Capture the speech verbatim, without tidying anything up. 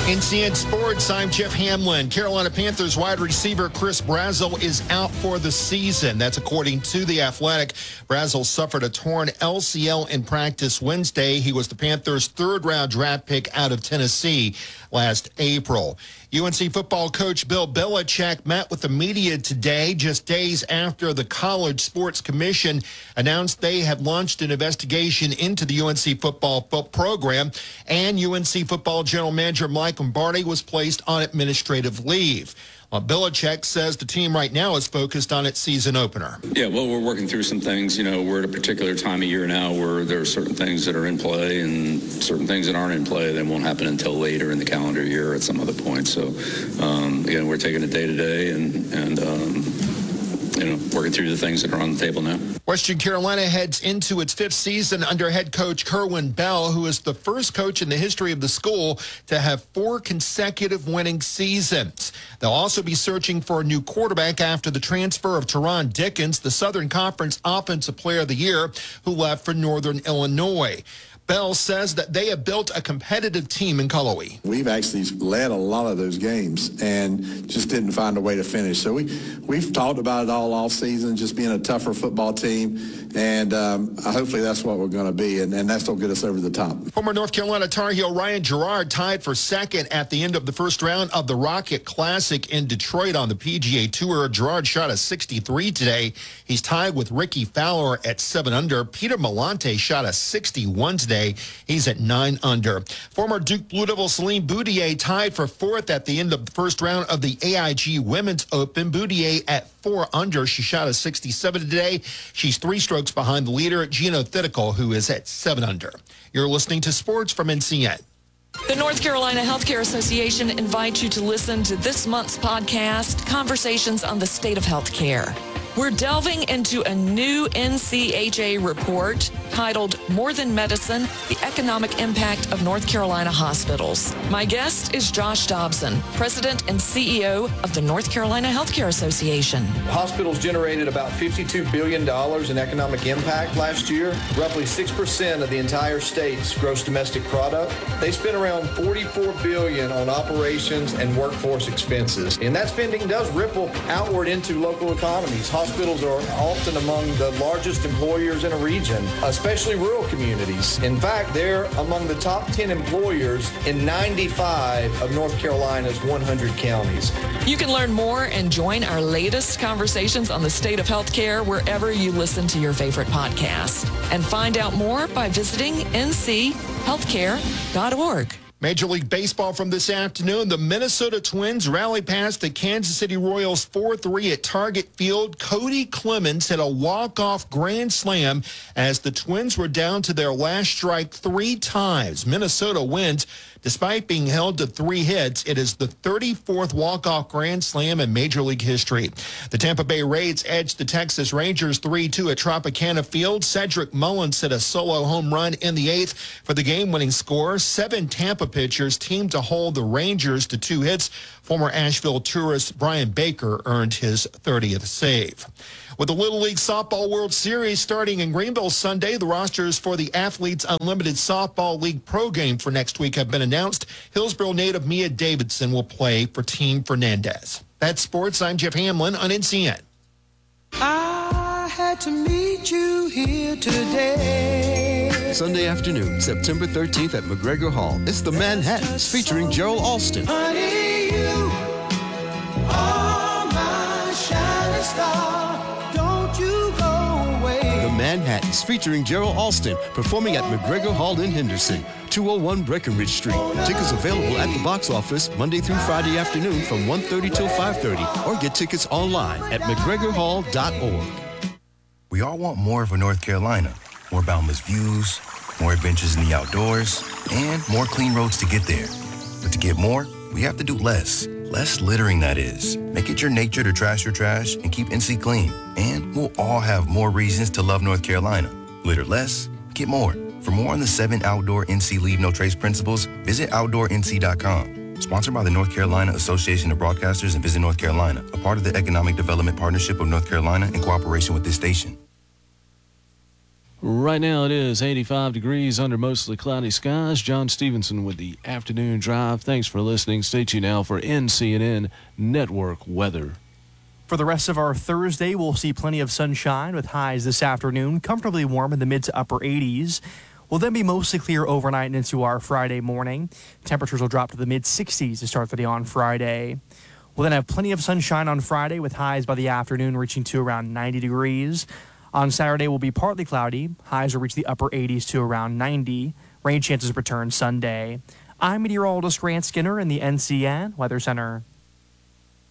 In C N Sports, I'm Jeff Hamlin. Carolina Panthers wide receiver Chris Brazzell is out for the season. That's according to The Athletic. Brazzell suffered a torn L C L in practice Wednesday. He was the Panthers' third-round draft pick out of Tennessee last April. U N C football coach Bill Belichick met with the media today, just days after the College Sports Commission announced they had launched an investigation into the U N C football program, and U N C football general manager Mike Lombardi was placed on administrative leave. Well, Belichick says the team right now is focused on its season opener. Yeah, well, we're working through some things. You know, we're at a particular time of year now where there are certain things that are in play and certain things that aren't in play that won't happen until later in the calendar year at some other point. So, um, again, we're taking it day to day and, and um, you know, working through the things that are on the table now. Western Carolina heads into its fifth season under head coach Kerwin Bell, who is the first coach in the history of the school to have four consecutive winning seasons. They'll also be searching for a new quarterback after the transfer of Teron Dickens, the Southern Conference Offensive Player of the Year, who left for Northern Illinois. Bell says that they have built a competitive team in Cullowhee. We've actually led a lot of those games and just didn't find a way to finish. So we, we've talked about it all off season, just being a tougher football team, and um, hopefully that's what we're going to be, and, and that's will get us over the top. Former North Carolina Tar Heel Ryan Gerard tied for second at the end of the first round of the Rocket Classic in Detroit on the P G A Tour. Gerard shot a sixty-three today. He's tied with Ricky Fowler at seven under. Peter Malante shot a sixty-one today. He's at nine under. Former Duke Blue Devil Celine Boudier tied for fourth at the end of the first round of the A I G Women's Open. Boudier at four under. She shot a sixty-seven today. She's three strokes behind the leader, Gino Thitical, who is at seven under. You're listening to Sports from N C N. The North Carolina Healthcare Association invites you to listen to this month's podcast, Conversations on the State of Healthcare. We're delving into a new N C H A report titled More Than Medicine, the Economic Impact of North Carolina Hospitals. My guest is Josh Dobson, President and C E O of the North Carolina Healthcare Association. Hospitals generated about fifty-two billion dollars in economic impact last year, roughly six percent of the entire state's gross domestic product. They spent around forty-four billion dollars on operations and workforce expenses, and that spending does ripple outward into local economies. Hospitals are often among the largest employers in a region, especially rural communities. In fact, they're among the top ten employers in ninety-five of North Carolina's one hundred counties. You can learn more and join our latest conversations on the state of healthcare wherever you listen to your favorite podcast. And find out more by visiting N C healthcare dot org. Major League Baseball from this afternoon. The Minnesota Twins rally past the Kansas City Royals four three at Target Field. Cody Clemens hit a walk-off grand slam as the Twins were down to their last strike three times. Minnesota wins. Despite being held to three hits, it is the thirty-fourth walk-off grand slam in Major League history. The Tampa Bay Rays edged the Texas Rangers three two at Tropicana Field. Cedric Mullins hit a solo home run in the eighth for the game-winning score. Seven Tampa pitchers teamed to hold the Rangers to two hits. Former Asheville tourist Brian Baker earned his thirtieth save. With the Little League Softball World Series starting in Greenville Sunday, the rosters for the Athletes Unlimited Softball League Pro Game for next week have been announced. Hillsborough native Mia Davidson will play for Team Fernandez. That's sports. I'm Jeff Hamlin on N C N. I had to meet you here today. Sunday afternoon, September thirteenth at McGregor Hall. It's the Manhattans featuring Gerald Alston. Honey, you are my shining star. Don't you go away. The Manhattans featuring Gerald Alston performing at McGregor Hall in Henderson, two oh one Breckenridge Street. Tickets available at the box office Monday through Friday afternoon from one thirty till five thirty, or get tickets online at mcgregor hall dot org. We all want more for North Carolina. More boundless views, more adventures in the outdoors, and more clean roads to get there. But to get more, we have to do less. Less littering, that is. Make it your nature to trash your trash and keep N C clean. And we'll all have more reasons to love North Carolina. Litter less, get more. For more on the seven outdoor N C Leave No Trace principles, visit outdoor N C dot com. Sponsored by the North Carolina Association of Broadcasters and Visit North Carolina, a part of the Economic Development Partnership of North Carolina in cooperation with this station. Right now it is eighty-five degrees under mostly cloudy skies. John Stevenson with the afternoon drive. Thanks for listening. Stay tuned now for N C N N Network weather. For the rest of our Thursday, we'll see plenty of sunshine with highs this afternoon, comfortably warm in the mid to upper eighties. We'll then be mostly clear overnight and into our Friday morning. Temperatures will drop to the mid sixties to start the day on Friday. We'll then have plenty of sunshine on Friday with highs by the afternoon reaching to around ninety degrees. On Saturday, we'll be partly cloudy. Highs will reach the upper eighties to around ninety. Rain chances return Sunday. I'm meteorologist Grant Skinner in the N C N Weather Center.